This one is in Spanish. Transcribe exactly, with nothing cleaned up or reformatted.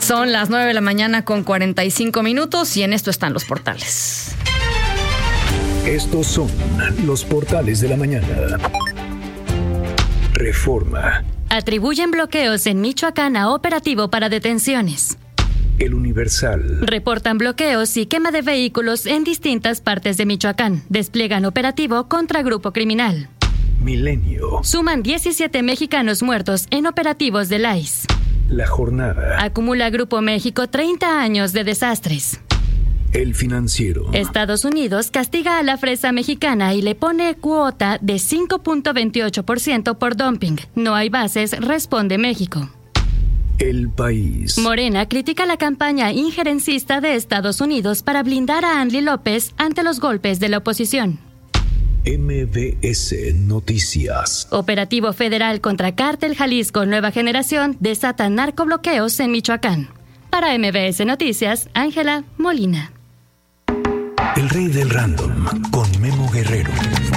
Son las nueve de la mañana con cuarenta y cinco minutos y en esto están los portales. Estos son los portales de la mañana. Reforma. Atribuyen bloqueos en Michoacán a operativo para detenciones. El Universal. Reportan bloqueos y quema de vehículos en distintas partes de Michoacán. Despliegan operativo contra grupo criminal. Milenio. Suman diecisiete mexicanos muertos en operativos del I C E. La Jornada. Acumula Grupo México treinta años de desastres. El Financiero. Estados Unidos castiga a la fresa mexicana y le pone cuota de cinco punto veintiocho por ciento por dumping. No hay bases, responde México. El País. Morena critica la campaña injerencista de Estados Unidos para blindar a Andy López ante los golpes de la oposición. M B S Noticias. Operativo federal contra Cártel Jalisco Nueva Generación desata narcobloqueos en Michoacán. Para M B S Noticias, Ángela Molina. El rey del random con Memo Guerrero.